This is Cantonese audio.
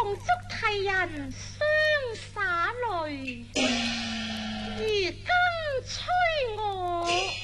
共捉替人雙灑淚，如更催我。